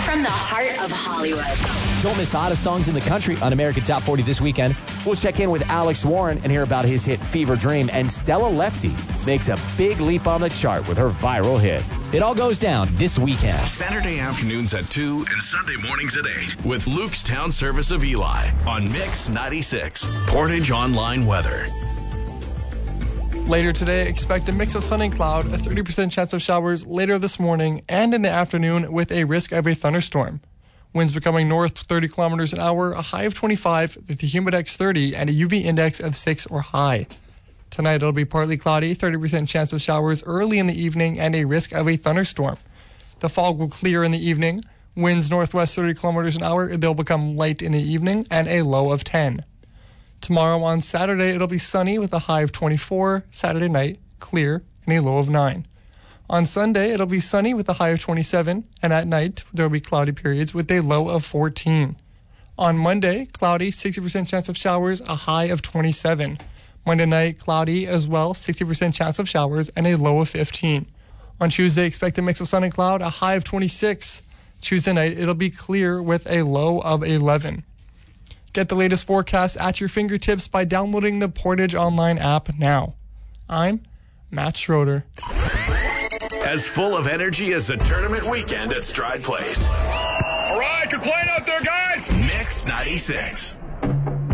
from the heart of Hollywood. Don't miss the hottest songs in the country on American Top 40 this weekend. We'll check in with Alex Warren and hear about his hit Fever Dream. And Stella Lefty makes a big leap on the chart with her viral hit. It all goes down this weekend. Saturday afternoons at 2 and Sunday mornings at 8 with Luke's Town Service of Eli on Mix 96. Portage Online Weather. Later today, expect a mix of sun and cloud, a 30% chance of showers later this morning and in the afternoon with a risk of a thunderstorm. Winds becoming north 30 kilometers an hour, a high of 25, with a humidex 30 and a UV index of 6 or high. Tonight it'll be partly cloudy, 30% chance of showers early in the evening and a risk of a thunderstorm. The fog will clear in the evening. Winds northwest 30 kilometers an hour, they'll become light in the evening and a low of 10. Tomorrow on Saturday, it'll be sunny with a high of 24. Saturday night, clear and a low of 9. On Sunday, it'll be sunny with a high of 27. And at night, there'll be cloudy periods with a low of 14. On Monday, cloudy, 60% chance of showers, a high of 27. Monday night, cloudy as well, 60% chance of showers and a low of 15. On Tuesday, expect a mix of sun and cloud, a high of 26. Tuesday night, it'll be clear with a low of 11. Get the latest forecast at your fingertips by downloading the Portage Online app now. I'm Matt Schroeder. As full of energy as a tournament weekend at Stride Place. All right, good playing out there, guys. Mix 96.